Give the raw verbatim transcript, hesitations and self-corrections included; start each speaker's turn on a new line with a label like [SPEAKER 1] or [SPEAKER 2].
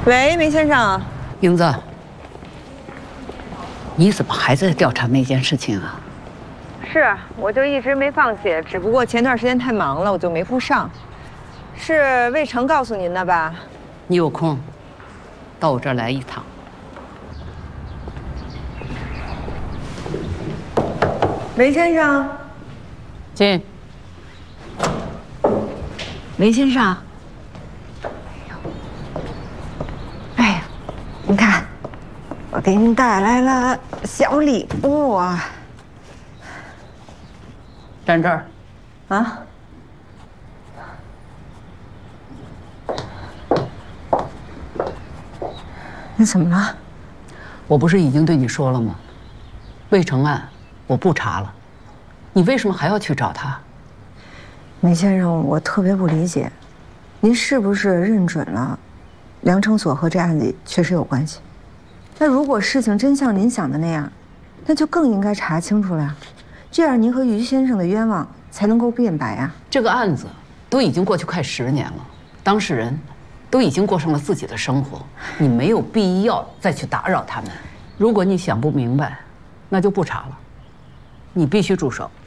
[SPEAKER 1] 喂，梅先生。
[SPEAKER 2] 英子，你怎么还在调查那件事情啊？
[SPEAKER 1] 是，我就一直没放弃，只不过前段时间太忙了，我就没顾上。是魏成告诉您的吧？
[SPEAKER 2] 你有空到我这儿来一趟。
[SPEAKER 1] 梅先生，
[SPEAKER 2] 进。
[SPEAKER 1] 梅先生。哎呀，你看，我给您带来了小礼物啊。
[SPEAKER 2] 站这儿。
[SPEAKER 1] 啊？你怎么了？
[SPEAKER 2] 我不是已经对你说了吗？魏成案我不查了，你为什么还要去找他？
[SPEAKER 1] 梅先生，我特别不理解，您是不是认准了梁成锁和这案子确实有关系？那如果事情真像您想的那样，那就更应该查清楚了呀，这样您和于先生的冤枉才能够辩白啊。
[SPEAKER 2] 这个案子都已经过去快十年了，当事人都已经过上了自己的生活，你没有必要再去打扰他们。如果你想不明白，那就不查了，你必须住手。